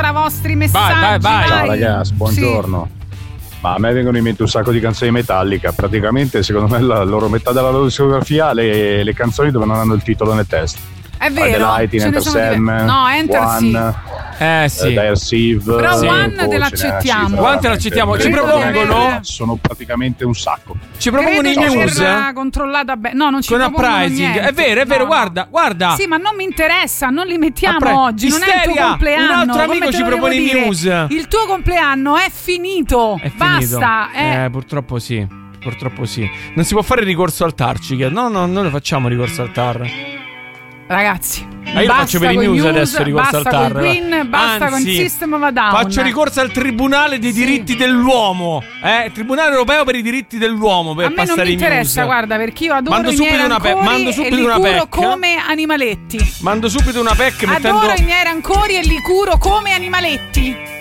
i vostri messaggi. Vai. Ciao ragazzi, buongiorno. Sì. Ma a me vengono in mente un sacco di canzoni Metallica. Praticamente, secondo me, la loro metà della loro discografia, le canzoni dove non hanno il titolo nel testo. È vero. Enter Sandman, no, Enter One, sì. Dire Sieve. Però One te l'accettiamo. One te l'accettiamo. Ci propongono. Sono praticamente un sacco. Ci propongono i Muse. Controllata bene. No, non ci con propongono Uprising. niente. È vero, guarda. Sì, ma non mi interessa, non li mettiamo oggi. Non è il tuo compleanno. Un altro amico ci propone i Muse. Il tuo compleanno è finito. Basta. Purtroppo sì. Non si può fare ricorso al TAR. No, non lo facciamo ricorso al TAR. Ragazzi, io lo faccio per i Muse adesso, ricorso al TAR. Basta con System of a Down. Faccio ricorso al Tribunale dei diritti dell'uomo, Tribunale europeo per i diritti dell'uomo, per passare i Muse. A me non mi interessa, guarda, perché io adoro mando i miei rancori mando subito e li una curo PEC come animaletti. Mando subito una PEC adoro i miei rancori e li curo come animaletti.